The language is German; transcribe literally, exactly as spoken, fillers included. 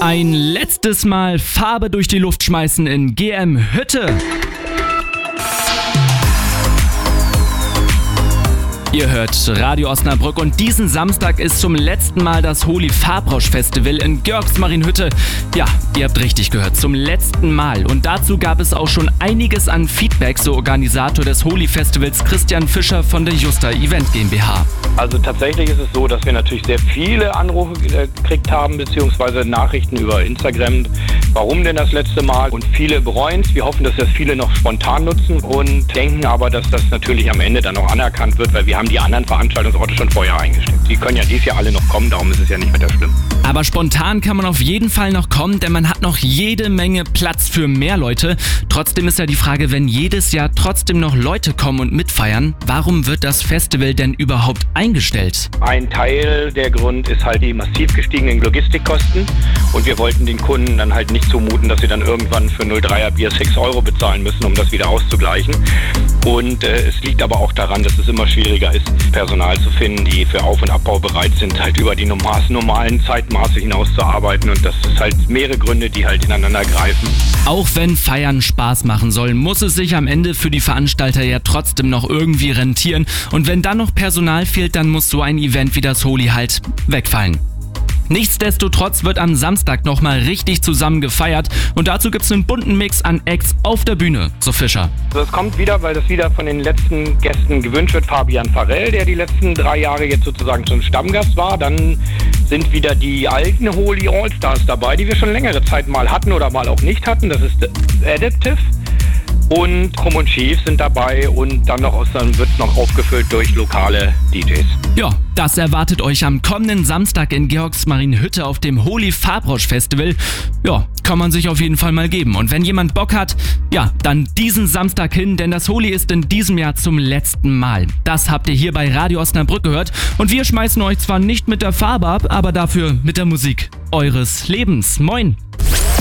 Ein letztes Mal Farbe durch die Luft schmeißen in G M Hütte. Ihr hört Radio Osnabrück und diesen Samstag ist zum letzten Mal das Holy Farbrosch Festival in Georgsmarienhütte. Ja, ihr habt richtig gehört, zum letzten Mal. Und dazu gab es auch schon einiges an Feedback, so Organisator des Holy Festivals Christian Fischer von der Justa Event GmbH. Also tatsächlich ist es so, dass wir natürlich sehr viele Anrufe gekriegt haben, beziehungsweise Nachrichten über Instagram. Warum denn das letzte Mal? Und viele bereuen es. Wir hoffen, dass das viele noch spontan nutzen und denken aber, dass das natürlich am Ende dann auch anerkannt wird, weil wir haben die anderen Veranstaltungsorte schon vorher eingestimmt. Die können ja dieses Jahr alle noch kommen, darum ist es ja nicht weiter schlimm. Aber spontan kann man auf jeden Fall noch kommen, denn man hat noch jede Menge Platz für mehr Leute. Trotzdem ist ja die Frage, wenn jedes Jahr trotzdem noch Leute kommen und mitfeiern, warum wird das Festival denn überhaupt eingestellt? Ein Teil der Grund ist halt die massiv gestiegenen Logistikkosten und wir wollten den Kunden dann halt nicht zumuten, dass sie dann irgendwann für null Komma dreier Bier sechs Euro bezahlen müssen, um das wieder auszugleichen. Und äh, es liegt aber auch daran, dass es immer schwieriger ist, Personal zu finden, die für Auf- und Abbau bereit sind, halt über die normalen Zeitmaße hinaus zu arbeiten. Und das ist halt mehrere Gründe, die halt ineinander greifen. Auch wenn Feiern Spaß machen soll, muss es sich am Ende für die Veranstalter ja trotzdem noch irgendwie rentieren. Und wenn dann noch Personal fehlt, dann muss so ein Event wie das Holy halt wegfallen. Nichtsdestotrotz wird am Samstag nochmal richtig zusammen gefeiert und dazu gibt's einen bunten Mix an Acts auf der Bühne, so Fischer. Das kommt wieder, weil das wieder von den letzten Gästen gewünscht wird. Fabian Farrell, der die letzten drei Jahre jetzt sozusagen schon Stammgast war. Dann sind wieder die alten Holy All-Stars dabei, die wir schon längere Zeit mal hatten oder mal auch nicht hatten. Das ist Adaptive. Und Krumm und Schief sind dabei und dann noch dann wird es noch aufgefüllt durch lokale D Js. Ja, das erwartet euch am kommenden Samstag in Georgsmarienhütte auf dem Holy Farbrosch Festival. Ja, kann man sich auf jeden Fall mal geben. Und wenn jemand Bock hat, ja, dann diesen Samstag hin, denn das Holy ist in diesem Jahr zum letzten Mal. Das habt ihr hier bei Radio Osnabrück gehört und wir schmeißen euch zwar nicht mit der Farbe ab, aber dafür mit der Musik eures Lebens. Moin!